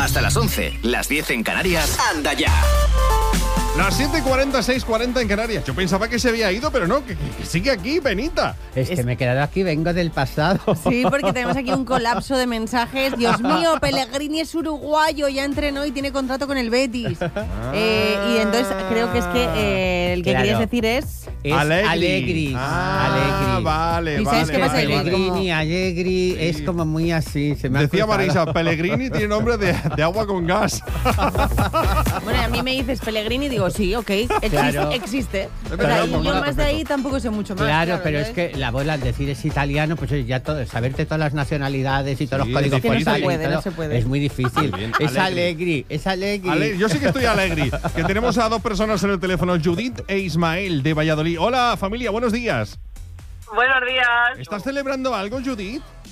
Hasta las 11, las 10 en Canarias. ¡Anda ya! Las 7:40, 6:40 en Canarias. Yo pensaba que se había ido, pero no, que sigue aquí, Benita. Es que me he quedado aquí, vengo del pasado. Sí, porque tenemos aquí un colapso de mensajes. Dios mío, Pellegrini es uruguayo, ya entrenó y tiene contrato con el Betis. Y entonces creo que es que el que querías decir es Allegri. Vale, ¿Y sabes qué pasa? Pellegrini, Allegri, es como muy así. Se me ha Decía cruzado. Marisa, Pellegrini tiene nombre de agua con gas. Bueno, a mí me dices Pellegrini y digo, sí, ok, Claro. existe. O Pero sea, no, yo no, más de ahí tampoco sé mucho más. Claro, pero es entonces- que la abuela al decir es italiano, pues ya todo, saberte todas las nacionalidades y todos Sí, los códigos es que no se postales y puede, todo, no se puede. es muy difícil. Bien, Es Allegri. Allegri. Yo sí que estoy alegre. Que tenemos a dos personas en el teléfono, Judith e Ismael de Valladolid. Hola, familia, buenos días. Buenos días. ¿Estás celebrando algo, Judith?